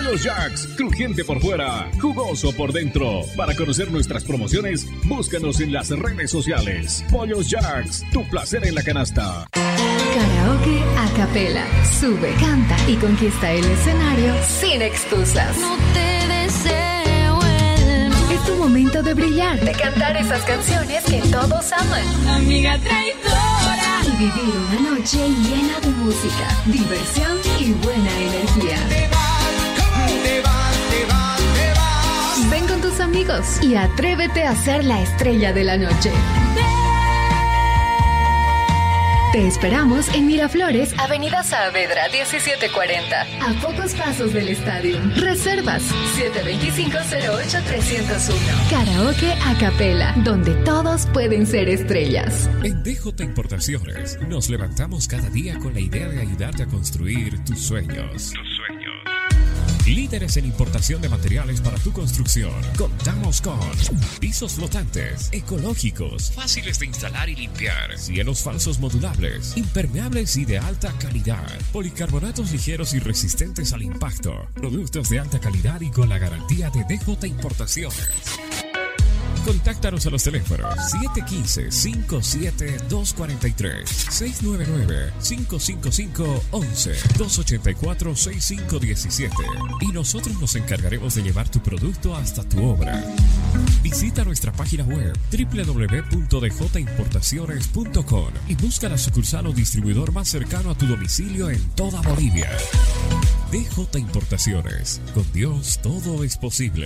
Pollos Jacks, crujiente por fuera, jugoso por dentro. Para conocer nuestras promociones, búscanos en las redes sociales. Pollos Jacks, tu placer en la canasta. Karaoke a capela. Sube, canta y conquista el escenario sin excusas. No te deseo el mal. Es tu momento de brillar, de cantar esas canciones que todos aman. Amiga traidora. Y vivir una noche llena de música, diversión y buena energía. Ven con tus amigos y atrévete a ser la estrella de la noche. Te esperamos en Miraflores, Avenida Saavedra 1740, a pocos pasos del estadio. Reservas 725-08-301. Karaoke a capela, donde todos pueden ser estrellas. En DJ Importaciones nos levantamos cada día con la idea de ayudarte a construir tus sueños. Líderes en importación de materiales para tu construcción. Contamos con pisos flotantes, ecológicos, fáciles de instalar y limpiar, cielos falsos modulables, impermeables y de alta calidad, policarbonatos ligeros y resistentes al impacto, productos de alta calidad y con la garantía de DJ Importaciones. Contáctanos a los teléfonos 715-57-243, 699-555-11, 284-6517 y nosotros nos encargaremos de llevar tu producto hasta tu obra. Visita nuestra página web www.djimportaciones.com y busca la sucursal o distribuidor más cercano a tu domicilio en toda Bolivia. DJ Importaciones, con Dios todo es posible.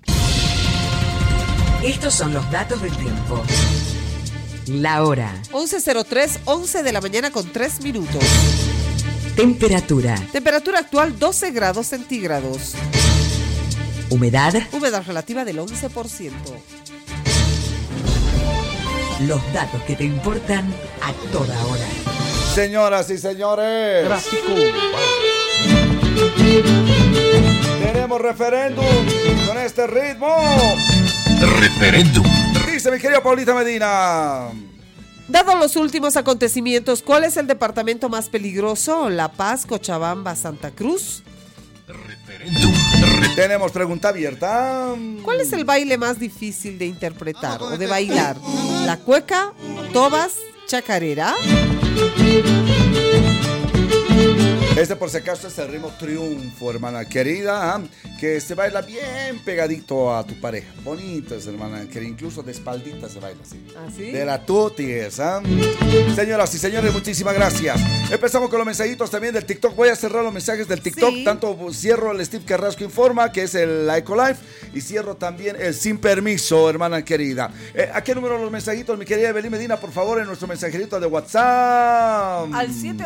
Estos son los datos del tiempo. La hora. 11:03, 11 de la mañana con 3 minutos. Temperatura. Temperatura actual 12 grados centígrados. Humedad. Humedad relativa del 11%. Los datos que te importan a toda hora. Señoras y señores. Tráfico. Tenemos referéndum con este ritmo. Referéndum. Dice mi querida Paulita Medina. Dados los últimos acontecimientos, ¿cuál es el departamento más peligroso? ¿La Paz, Cochabamba, Santa Cruz? Referéndum. Tenemos pregunta abierta. ¿Cuál es el baile más difícil de interpretar o de bailar? ¿La cueca, tobas, chacarera? Este por si acaso es el ritmo triunfo, hermana querida, que se baila bien pegadito a tu pareja. Bonito es, hermana querida, incluso de espaldita se baila así. ¿Ah, sí? De la tutis, Señoras y señores, muchísimas gracias. Empezamos con los mensajitos también del TikTok. Voy a cerrar los mensajes del TikTok. Sí. Tanto cierro el Steve Carrasco Informa, que es el Ecolife, y cierro también el Sin Permiso, hermana querida. ¿A qué número los mensajitos, mi querida Evelyn Medina, por favor, en nuestro mensajerito de WhatsApp? Al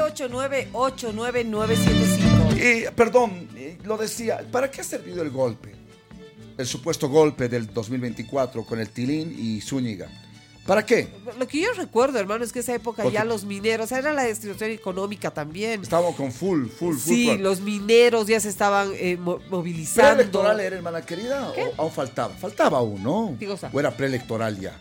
789-89975. Y, perdón, lo decía, ¿para qué ha servido el golpe? El supuesto golpe del 2024 con el Tilín y Zúñiga. ¿Para qué? Lo que yo recuerdo, hermano, es que esa época Porque ya los mineros, era la destrucción económica también. Estábamos con full. Sí, los mineros ya se estaban movilizando. ¿Preelectoral era, hermana querida? ¿Qué? ¿O aún faltaba? Faltaba aún, ¿no? ¿Qué cosa? ¿O era preelectoral ya?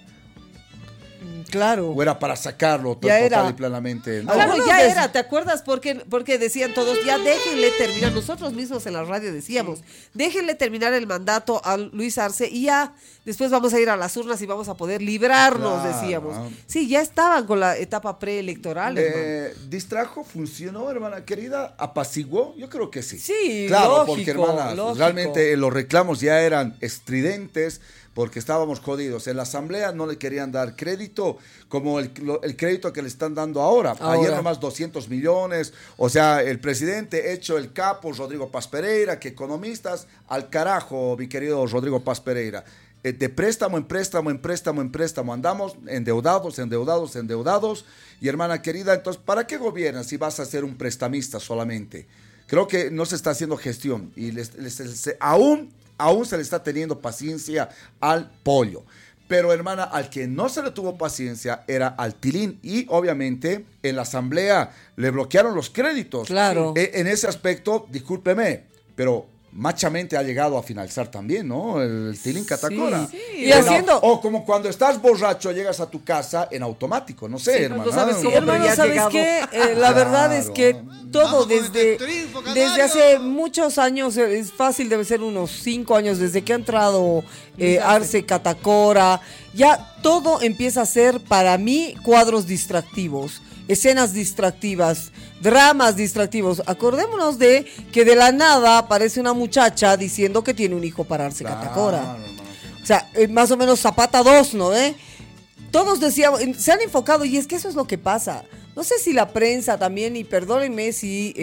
Claro. ¿O era para sacarlo Ya total era. y planamente? No. Claro, Algunas ya veces- era, ¿te acuerdas? Porque decían todos, ya déjenle terminar, nosotros mismos en la radio decíamos, déjenle terminar el mandato a Luis Arce y ya después vamos a ir a las urnas y vamos a poder librarnos, Claro. decíamos. Sí, ya estaban con la etapa preelectoral, hermano. ¿Distrajo? ¿Funcionó, hermana querida? ¿Apaciguó? Yo creo que sí. Sí, claro, lógico, porque, hermana, lógico. realmente los reclamos ya eran estridentes porque estábamos jodidos. En la asamblea no le querían dar crédito como el crédito que le están dando ahora. Ayer nomás 200 millones. O sea, el presidente hecho el capo, Rodrigo Paz Pereira, que economistas, al carajo, mi querido Rodrigo Paz Pereira. De préstamo en préstamo, en préstamo, en préstamo. Andamos endeudados. Y hermana querida, entonces, ¿para qué gobiernas si vas a ser un prestamista solamente? Creo que no se está haciendo gestión y aún se le está teniendo paciencia al pollo. Pero, hermana, al que no se le tuvo paciencia era al Tilín. Y, obviamente, en la asamblea le bloquearon los créditos. Claro. En ese aspecto, discúlpeme, pero machamente ha llegado a finalizar también, ¿no? El Tilín Catacora. Sí. Y haciendo... O como cuando estás borracho, llegas a tu casa en automático, no sé, hermano. No sabes cómo, Pero hermano, ¿sabes qué? La verdad es que todo desde hace muchos años, es fácil, debe ser unos 5 años, desde que ha entrado Arce Catacora, ya todo empieza a ser para mí cuadros distractivos, escenas distractivas, dramas distractivos. Acordémonos de que de la nada aparece una muchacha diciendo que tiene un hijo para Arce Catacora. O sea, más o menos Zapata 2, ¿no? Todos decíamos, se han enfocado, y es que eso es lo que pasa. No sé si la prensa también, y perdónenme si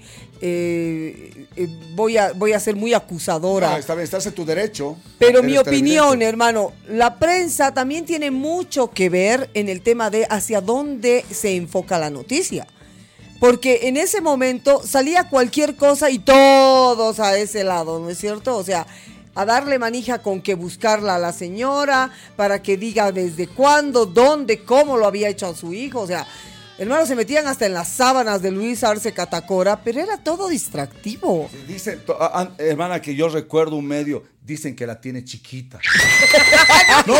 voy a ser muy acusadora. Está bien, estás en tu derecho. Pero mi opinión, hermano, la prensa también tiene mucho que ver en el tema de hacia dónde se enfoca la noticia. Porque en ese momento salía cualquier cosa y todos a ese lado, ¿no es cierto? O sea, a darle manija con que buscarla a la señora para que diga desde cuándo, dónde, cómo lo había hecho a su hijo. O sea, hermano, se metían hasta en las sábanas de Luis Arce Catacora, pero era todo distractivo. Dicen, hermana, que yo recuerdo un medio, dicen que la tiene chiquita. No,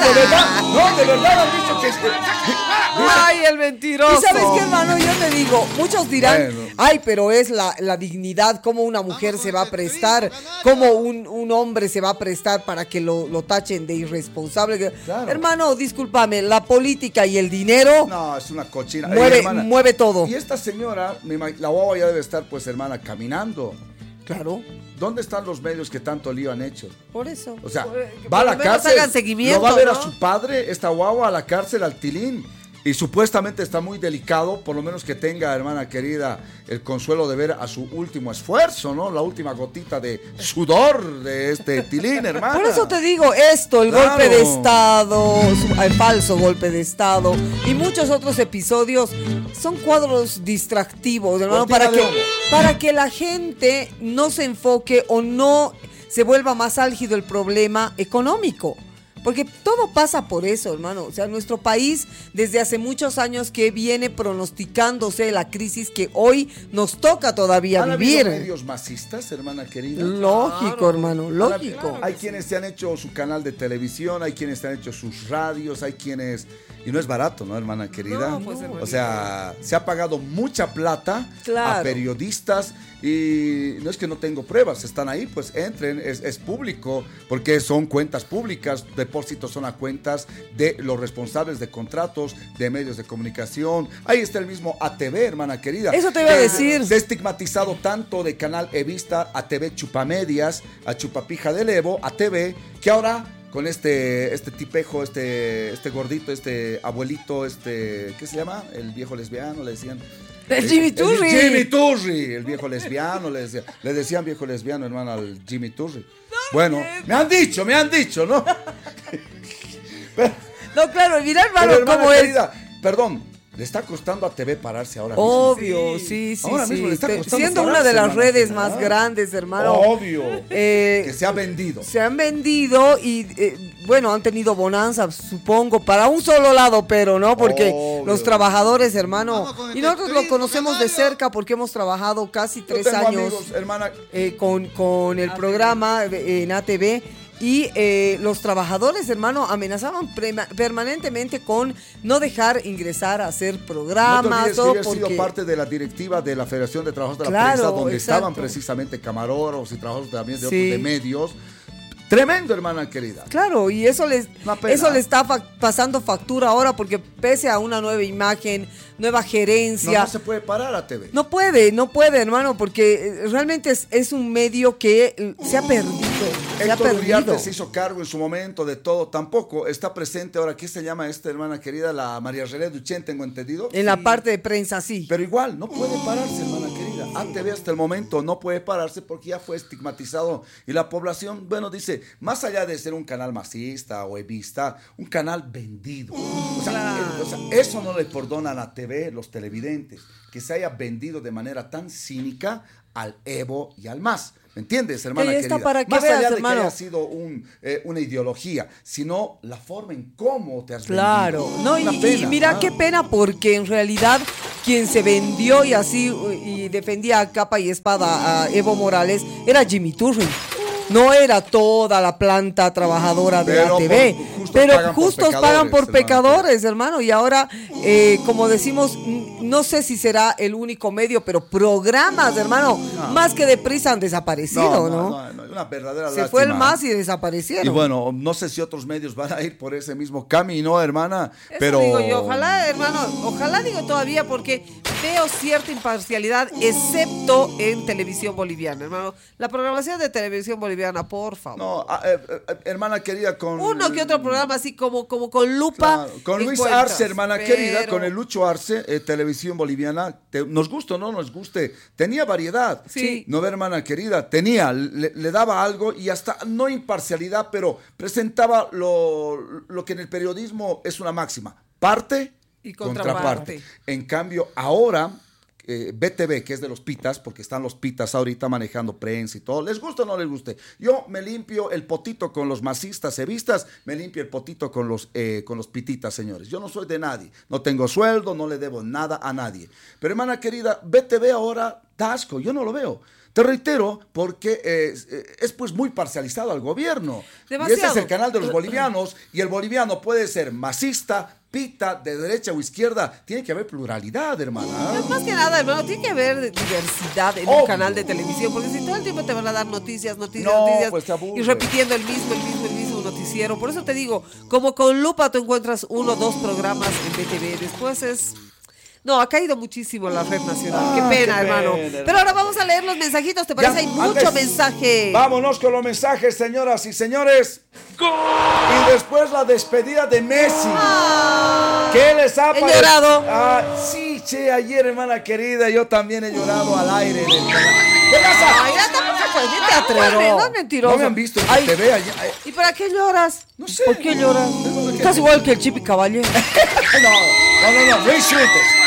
de verdad han dicho que... ¡Ay, el mentiroso! ¿Y sabes qué, hermano? Yo te digo, muchos dirán, bueno, ay, pero es la dignidad, cómo una mujer se va a prestar, cómo un hombre se va a prestar para que lo tachen de irresponsable. Claro. Hermano, discúlpame, la política y el dinero... No, es una cochina. Mueve todo. Y esta señora, la guagua ya debe estar, pues, hermana, caminando. Claro. ¿Dónde están los medios que tanto lío han hecho? Por eso. O sea, va a la cárcel, hagan seguimiento, lo va a ver ¿no? a su padre, esta guagua, a la cárcel, al Tilín. Y supuestamente está muy delicado, por lo menos que tenga, hermana querida, el consuelo de ver a su último esfuerzo, ¿no? La última gotita de sudor de este Tilín, hermana. Por eso te digo esto, el golpe de Estado, el falso golpe de Estado y muchos otros episodios son cuadros distractivos, hermano, para que la gente no se enfoque o no se vuelva más álgido el problema económico. Porque todo pasa por eso, hermano. O sea, nuestro país desde hace muchos años que viene pronosticándose la crisis que hoy nos toca todavía vivir. ¿Han habido medios masistas, hermana querida? Lógico, claro, hermano, lógico. Hay quienes se han hecho su canal de televisión, hay quienes se han hecho sus radios, hay quienes... Y no es barato, ¿no, hermana querida? No, pues, o sea, se ha pagado mucha plata claro. a periodistas y no es que no tengo pruebas, están ahí, pues entren, es público, porque son cuentas públicas, depósitos son a cuentas de los responsables de contratos, de medios de comunicación. Ahí está el mismo ATV, hermana querida. Eso te iba a decir. Se ha estigmatizado tanto de Canal Evista, ATV Chupamedias, a Chupapija del Evo, ATV, que ahora... con este tipejo, este gordito, este abuelito, ¿qué se llama? El viejo lesbiano, le decían. El Jimmy Turri. Jimmy Turri, el viejo lesbiano, le decían viejo lesbiano, hermano, al Jimmy Turri. Bueno, me han dicho, ¿no? No, claro, mira, hermano, cómo querida, perdón. Le está costando a TV pararse ahora mismo. Obvio, sí. Ahora mismo le está costando siendo pararse, una de las hermano, redes más grandes, hermano. Obvio. Que se ha vendido. Se han vendido y, bueno, han tenido bonanza, supongo, para un solo lado, pero no, porque obvio. Los trabajadores, hermano, y nosotros lo conocemos de cerca porque hemos trabajado casi 3 años amigos, hermana. Con el programa en ATV. Y los trabajadores, hermano, amenazaban permanentemente con no dejar ingresar a hacer programas. No te olvides que yo he sido parte de la directiva de la Federación de Trabajadores de la Prensa, donde estaban precisamente camarógrafos y trabajadores también de otros de medios. Tremendo, hermana querida. Claro, y eso le está pasando factura ahora porque pese a una nueva imagen, nueva gerencia. No se puede parar a TV. No puede, hermano, porque realmente es un medio que se ha perdido. Héctor Uriarte se hizo cargo en su momento de todo. Tampoco está presente ahora. ¿Qué se llama esta hermana querida? La María Relé Duchén, tengo entendido. En la parte de prensa, sí. Pero igual, no puede pararse, hermana querida. ATV hasta el momento no puede pararse porque ya fue estigmatizado. Y la población, bueno, dice, más allá de ser un canal masista o evista, un canal vendido. O sea, eso no le perdonan a TV los televidentes, que se haya vendido de manera tan cínica al Evo y al MAS. ¿Me entiendes, hermana querida? Para que más veas, allá de hermano, que haya sido una ideología, sino la forma en cómo te has vendido. Claro, no, y mira qué pena, porque en realidad quien se vendió y así y defendía a capa y espada a Evo Morales era Jimmy Turri. No era toda la planta trabajadora de ATV, pero justos pagan por pecadores, hermano. Y ahora, como decimos, no sé si será el único medio, pero programas, hermano, más que deprisa han desaparecido, ¿no? Una verdadera Se lástima. fue el MAS y desaparecieron. Y bueno, no sé si otros medios van a ir por ese mismo camino, hermana, Eso pero... digo yo, ojalá, hermano, ojalá digo todavía porque veo cierta imparcialidad, excepto en televisión boliviana, hermano. La programación de televisión boliviana, por favor. No, hermana querida, con... Uno que otro programa así como con lupa. Claro, con Luis encuentras, Arce, hermana querida, con el Lucho Arce, televisión boliviana, nos guste o no nos guste, tenía variedad. Sí. No, hermana querida, tenía, le daba algo y hasta no imparcialidad, pero presentaba lo que en el periodismo es una máxima, parte Y contraparte. contraparte. En cambio, ahora... BTV, que es de los pitas, porque están los pitas ahorita manejando prensa y todo, les gusta o no les guste, yo me limpio el potito con los masistas, evistas, me limpio el potito con los pititas, señores, yo no soy de nadie, no tengo sueldo, no le debo nada a nadie, pero hermana querida, BTV ahora da asco, yo no lo veo. Te reitero, porque es pues muy parcializado al gobierno. Demasiado. Y ese es el canal de los bolivianos, y el boliviano puede ser masista, pita, de derecha o izquierda. Tiene que haber pluralidad, hermana. Es más que nada, hermano, tiene que haber diversidad en un Obvio. canal de televisión, porque si todo el tiempo te van a dar noticias, No, pues te aburre. y repitiendo el mismo noticiero. Por eso te digo, como con lupa tú encuentras 1 o 2 programas en BTV, después es... No, ha caído muchísimo la red nacional. Qué pena, hermano. Pero ahora vamos a leer los mensajitos, ¿te parece? Ya, Hay mucho antes, mensaje. Vámonos con los mensajes, señoras y señores. Y después la despedida de Messi. ¿Qué les ha He parecido? llorado. Sí, che, ayer, hermana querida, yo también he llorado al aire. ¿Qué pasa? Ay, anda, muchacho, ¿qué te atrevo? No es mentiroso. No me han visto en Ay, TV ayer. ¿y para qué lloras? No sé. ¿Por qué lloras? Estás igual que el Chipi Caballero. No insultes.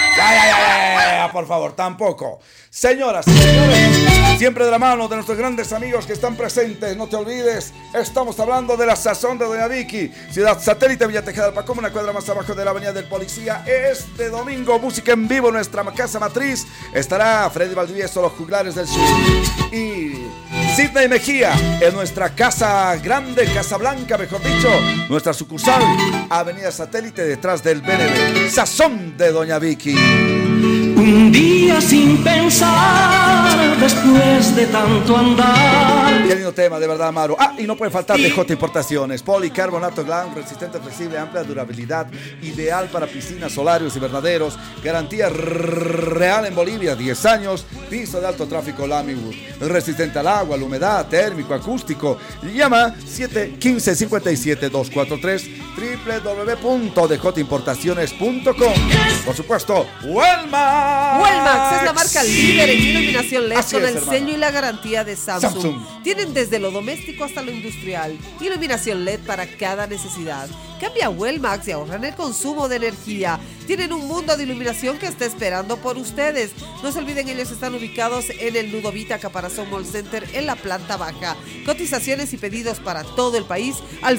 Ya, por favor, tampoco. Señoras y señores, siempre de la mano de nuestros grandes amigos que están presentes, no te olvides, estamos hablando de la Sazón de Doña Vicky, Ciudad Satélite, Villa Tejeda del Pacoma, una cuadra más abajo de la Avenida del Policía. Este domingo, música en vivo en nuestra casa matriz, estará Freddy Valdivieso, los juglares del sur, y Sidney Mejía en nuestra casa grande, Casa Blanca, mejor dicho, nuestra sucursal, Avenida Satélite, detrás del BNB. Sazón de Doña Vicky. Un día sin pensar, después de tanto andar. Qué lindo tema, de verdad, Amaro. Y no puede faltar DJ Importaciones. Policarbonato Glam, resistente, flexible, amplia durabilidad, ideal para piscinas, solarios, invernaderos. Garantía real en Bolivia, 10 años. Piso de alto tráfico Lamywood. Resistente al agua, a la humedad, térmico, acústico. Llama 715-57-243 www.djimportaciones.com. Por supuesto, Wellmax es la marca líder en iluminación LED Así con es, el hermano. sello y la garantía de Samsung. Samsung. Tienen desde lo doméstico hasta lo industrial. Iluminación LED para cada necesidad. Cambia a Wellmax y ahorra en el consumo de energía. Tienen un mundo de iluminación que está esperando por ustedes. No se olviden, ellos están ubicados en el Nudo Vita Caparazón Mall Center en la planta baja. Cotizaciones y pedidos para todo el país al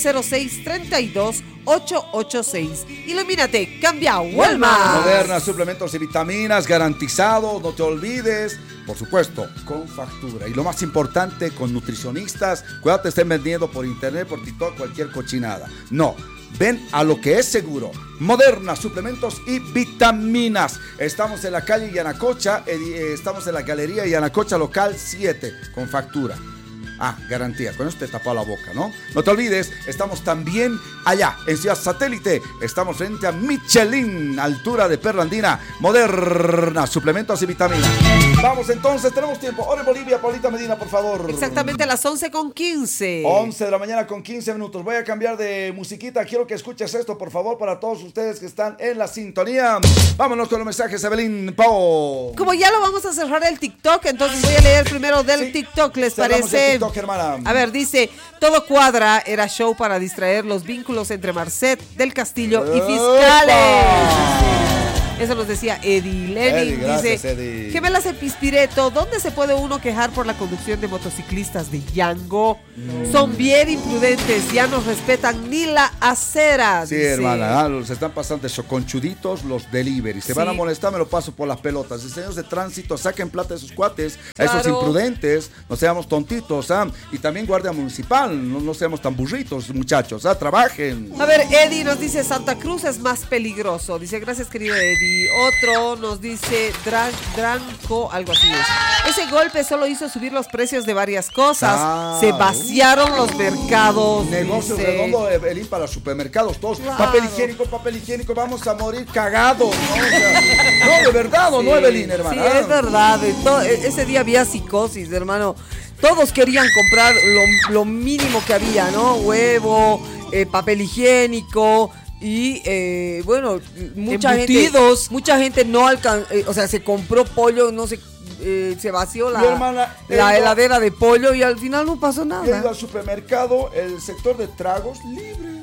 706-32-886. Ilumínate, cambia a Wellmax. Moderna, suplementos y vitaminas garantizados, no te olvides. Por supuesto, con factura. Y lo más importante, con nutricionistas. Cuidado, te estén vendiendo por internet, por TikTok, cualquier cochinada. No. Ven a lo que es seguro. Moderna, suplementos y vitaminas. Estamos en la calle Yanacocha, estamos en la galería Yanacocha local 7, con factura. Garantía, con esto te tapa la boca, ¿no? No te olvides, estamos también allá, en Ciudad Satélite. Estamos frente a Michelin, altura de Perla Andina. Moderna, suplementos y vitaminas. Vamos entonces, tenemos tiempo. Hora en Bolivia, Paulita Medina, por favor. Exactamente a las 11:15. 11 de la mañana con 15 minutos. Voy a cambiar de musiquita. Quiero que escuches esto, por favor, para todos ustedes que están en la sintonía. Vámonos con los mensajes, Evelyn Pau. Como ya lo vamos a cerrar el TikTok, entonces voy a leer primero del TikTok, ¿les Cerramos parece? el TikTok, hermana. A ver, dice, todo cuadra, era show para distraer los vínculos entre Marcet del Castillo y fiscales. Eso nos decía Eddie. Lenin gracias, dice, Eddie. Gemelas en Pispireto, ¿dónde se puede uno quejar por la conducción de motociclistas de Yango? Son bien imprudentes, ya no respetan ni la acera. Sí, dice. hermana, se están pasando de soconchuditos los delivery. Se van a Sí. molestar, me lo paso por las pelotas. Diseños de tránsito, saquen plata de sus cuates, a esos Claro. imprudentes, no seamos tontitos, ¿ah? Y también guardia municipal, no seamos tan burritos, muchachos, ¿ah? Trabajen. A ver, Eddie nos dice Santa Cruz es más peligroso. Dice, gracias querido Eddie. Otro nos dice Dranco, algo así es. Ese golpe solo hizo subir los precios de varias cosas. Claro. Se vaciaron los mercados. Negocio dice. redondo, Evelyn, para los supermercados, todos. Claro. Papel higiénico, vamos a morir cagados, ¿no? O sea, no, de verdad, ¿o no, Evelyn, hermana? Sí, es verdad. Ese día había psicosis, hermano. Todos querían comprar lo mínimo que había, ¿no? Huevo, papel higiénico. Y bueno, mucha gente no alcanzó, o sea, se compró pollo, no sé, se vació Mi hermana, la heladera de pollo y al final no pasó He ido nada. al supermercado, el sector de tragos libre.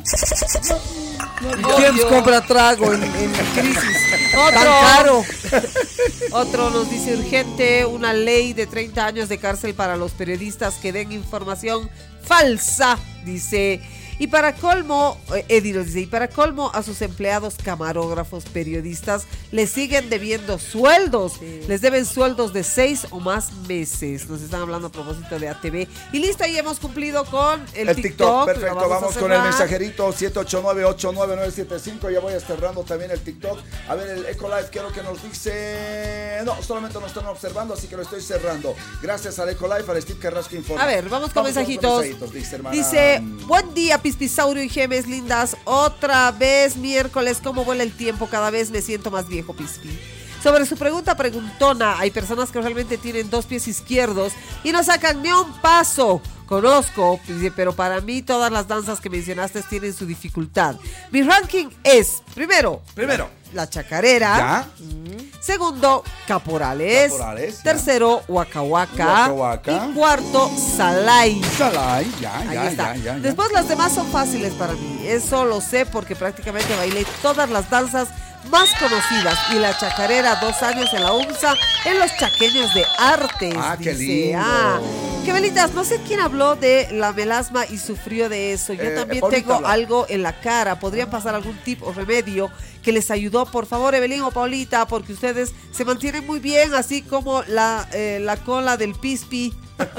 ¿Y quién compra trago en crisis? Tan caro. Otro nos dice urgente una ley de 30 años de cárcel para los periodistas que den información falsa, dice. Y para colmo, Eddie nos dice, y para colmo a sus empleados camarógrafos, periodistas, les siguen debiendo sueldos. Sí. Les deben sueldos de 6 o más meses. Nos están hablando a propósito de ATV. Y listo, ahí hemos cumplido con el TikTok. Perfecto, vamos con el mensajerito 789-89975. Ya voy cerrando también el TikTok. A ver, el Ecolife, quiero que nos dice... No, solamente nos están observando, así que lo estoy cerrando. Gracias al Ecolife, al Steve Carrasco Informa. A ver, vamos con mensajitos. Dice, buen día, Pispisaurio y gemes lindas, otra vez miércoles, ¿cómo vuela el tiempo? Cada vez me siento más viejo, Pispi. Sobre su preguntona, hay personas que realmente tienen 2 pies izquierdos y no sacan ni un paso. Conozco, pero para mí todas las danzas que mencionaste tienen su dificultad. Mi ranking es, primero, la chacarera. ¿Ya? Segundo, caporales. Tercero, Waka Waka. Y cuarto, Salai. Ya. Después las demás son fáciles para mí. Eso lo sé porque prácticamente bailé todas las danzas más conocidas. Y la chacarera, 2 años en la UNSA, en los chaqueños de artes. Qué lindo. Qué belitas, no sé quién habló de la melasma y sufrió de eso. Yo también tengo algo en la cara. ¿Podrían pasar algún tip o remedio que les ayudó? Por favor, Evelyn o Paulita, porque ustedes se mantienen muy bien, así como la cola del Pispi.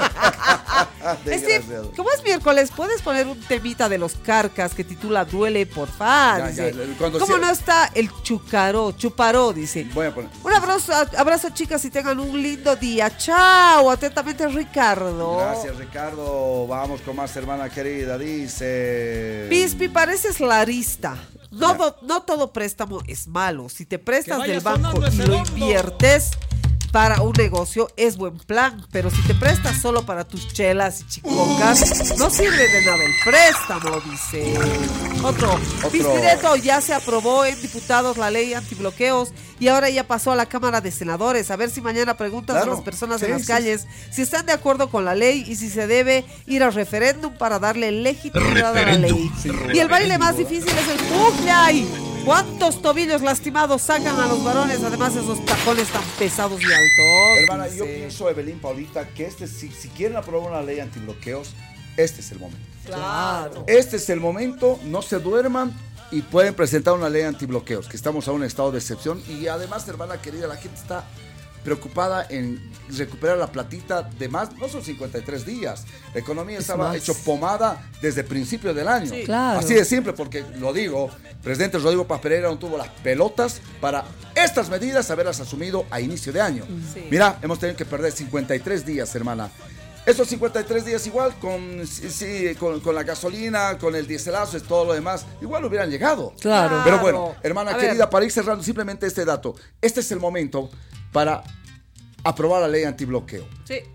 Como es miércoles, puedes poner un temita de los Carcas que titula Duele por fan. ¿Cómo no está el Chuparó? Dice. Voy a poner. Un abrazo, chicas, y tengan un lindo día. Chao, atentamente, Ricardo. Gracias, Ricardo. Vamos con más, hermana querida. Dice. Pispi, pareces larista. No todo préstamo es malo. Si te prestas del banco y lo inviertes para un negocio, es buen plan. Pero si te prestas solo para tus chelas y chicocas, no sirve de nada el préstamo, dice. Otro. Pispireto, ya se aprobó en diputados la ley antibloqueos y ahora ya pasó a la Cámara de Senadores. A ver si mañana preguntas a las personas en las calles si están de acuerdo con la ley y si se debe ir al referéndum para darle legitimidad a la ley. Y el baile más difícil es el Pugliay. ¿Cuántos tobillos lastimados sacan a los varones? Además, esos tacones tan pesados y altos. Hermana, yo pienso, Evelyn, Paulita, que si quieren aprobar una ley antibloqueos, este es el momento. Claro. Este es el momento, no se duerman y pueden presentar una ley antibloqueos, que estamos a un estado de excepción. Y además, hermana querida, la gente está preocupada en recuperar la platita de más, no son 53 días. La economía estaba hecho pomada desde principio del año. Sí, claro. Así de simple, porque lo digo, presidente Rodrigo Paz Pereira no tuvo las pelotas para estas medidas haberlas asumido a inicio de año. Sí. Mira, hemos tenido que perder 53 días, hermana. Esos 53 días igual, con la gasolina, con el dieselazo y todo lo demás, igual hubieran llegado. Claro. Pero bueno, hermana querida, para ir cerrando simplemente este dato. Este es el momento para aprobar la ley antibloqueo. Sí.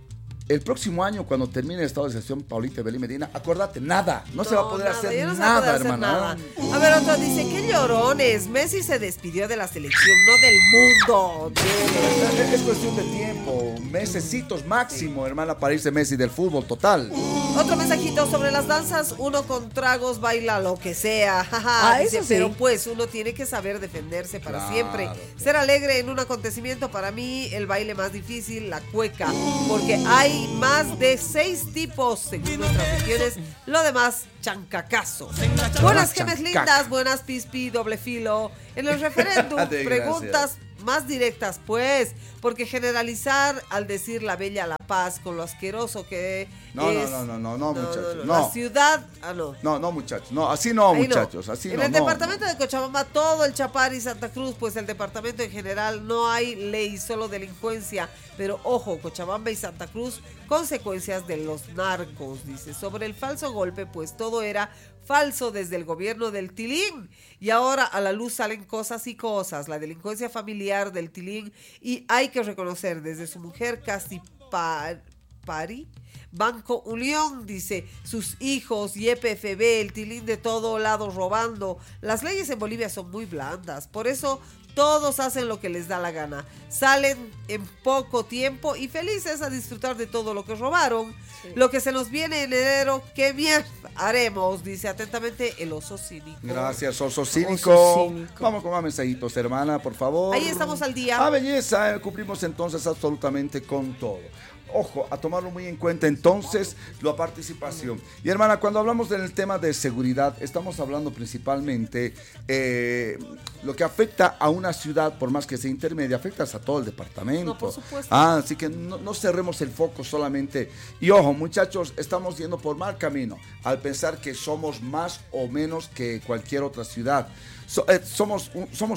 el próximo año, cuando termine el estado de excepción, Paulita Belén Medina, acuérdate, nada. No se va a poder hacer nada, hermana. A ver, otro dice, qué llorones. Messi se despidió de la selección, no del mundo. Es cuestión de tiempo. Mesecitos máximo, hermana, para irse Messi del fútbol total. Otro mensajito sobre las danzas. Uno con tragos baila lo que sea. Dice, eso sí. pero pues uno tiene que saber defenderse para siempre. Ser alegre en un acontecimiento, para mí, el baile más difícil, la cueca. Porque hay más de 6 tipos según nuestras regiones. Lo demás, chancacazo. Buenas gemes lindas, buenas pispi, doble filo. En el referéndum, preguntas más directas, pues, porque generalizar al decir la bella La Paz con lo asqueroso que es. No, muchachos. No. La ciudad, no. No, muchachos. No, así no, ahí muchachos. Así en el departamento de Cochabamba, todo el Chapar y Santa Cruz, pues el departamento en general no hay ley, solo delincuencia. Pero ojo, Cochabamba y Santa Cruz, consecuencias de los narcos, dice. Sobre el falso golpe, pues todo era falso desde el gobierno del Tilín. Y ahora a la luz salen cosas y cosas. La delincuencia familiar del Tilín. Y hay que reconocer, desde su mujer casi Pari, Banco Unión, dice, sus hijos, YPFB, el Tilín de todo lado robando. Las leyes en Bolivia son muy blandas. Por eso todos hacen lo que les da la gana. Salen en poco tiempo y felices a disfrutar de todo lo que robaron. Sí. Lo que se nos viene en enero, ¿qué mierda haremos? Dice atentamente el oso cínico. Gracias, oso cínico. Vamos con más mensajitos, hermana, por favor. Ahí estamos al día. Ah, belleza, cumplimos entonces absolutamente con todo. Ojo, a tomarlo muy en cuenta entonces la participación. Y hermana, cuando hablamos del tema de seguridad, estamos hablando principalmente lo que afecta a una ciudad, por más que sea intermedia, afecta a todo el departamento. No, por supuesto. Así que no cerremos el foco solamente. Y ojo, muchachos, estamos yendo por mal camino al pensar que somos más o menos que cualquier otra ciudad. Somos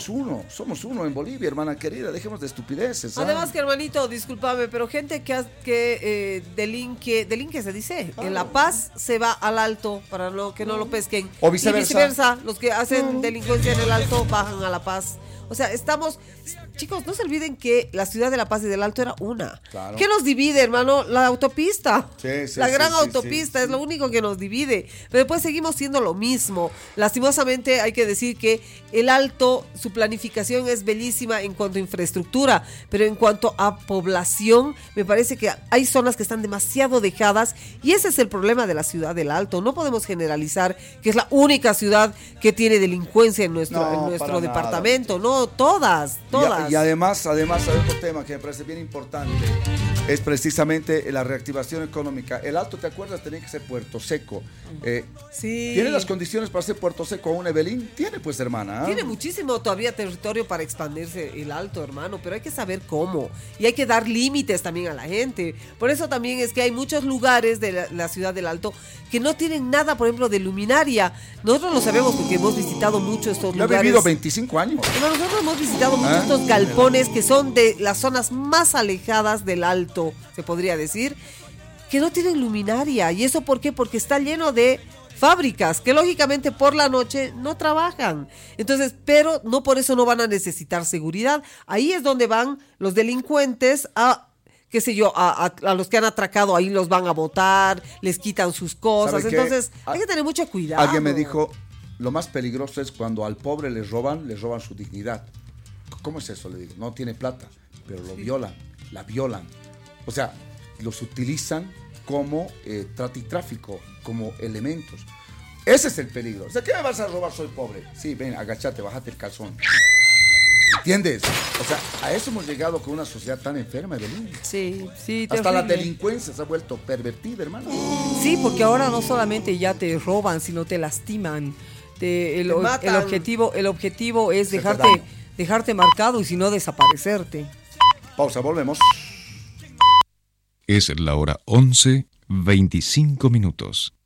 uno en Bolivia, hermana querida, dejemos de estupideces. Además que, hermanito, discúlpame, pero gente que delinque se dice, en La Paz se va al Alto para que no lo pesquen. O viceversa. Y viceversa, los que hacen delincuencia en el Alto bajan a La Paz. O sea, chicos, no se olviden que la ciudad de La Paz y del Alto era una. Claro. ¿Qué nos divide, hermano? La autopista. Sí, la gran autopista es lo único que nos divide. Pero después seguimos siendo lo mismo. Lastimosamente hay que decir que el Alto, su planificación es bellísima en cuanto a infraestructura, pero en cuanto a población, me parece que hay zonas que están demasiado dejadas y ese es el problema de la ciudad del Alto. No podemos generalizar que es la única ciudad que tiene delincuencia en nuestro departamento. No, todas. Y además hay otro tema que me parece bien importante, es precisamente la reactivación económica. El Alto, ¿te acuerdas? Tenía que ser Puerto Seco. Sí. ¿Tiene las condiciones para ser Puerto Seco aún, Evelyn? Tiene, pues, hermana. Tiene muchísimo todavía territorio para expandirse el Alto, hermano, pero hay que saber cómo. Y hay que dar límites también a la gente. Por eso también es que hay muchos lugares de la ciudad del Alto que no tienen nada, por ejemplo, de luminaria. Nosotros lo sabemos porque hemos visitado mucho estos lugares. Yo he vivido 25 años. Pero nosotros hemos visitado muchos estos galpones que son de las zonas más alejadas del Alto, se podría decir, que no tienen luminaria. ¿Y eso por qué? Porque está lleno de fábricas que lógicamente por la noche no trabajan. Entonces, pero no por eso no van a necesitar seguridad. Ahí es donde van los delincuentes qué sé yo, a los que han atracado, ahí los van a botar, les quitan sus cosas. Entonces, hay que tener mucho cuidado. Alguien me dijo, lo más peligroso es cuando al pobre le roban su dignidad. ¿Cómo es eso? Le digo, no tiene plata, pero la violan. O sea, los utilizan como tráfico, como elementos. Ese es el peligro. O sea, ¿qué me vas a robar? Soy pobre. Sí, ven, agachate, bájate el calzón. ¿Entiendes? O sea, a eso hemos llegado con una sociedad tan enferma, Evelyn. Sí, hasta la delincuencia se ha vuelto pervertida, hermano. Sí, porque ahora no solamente ya te roban, sino te lastiman. El objetivo es dejarte marcado y si no desaparecerte. Pausa, volvemos. Es la hora 11:25.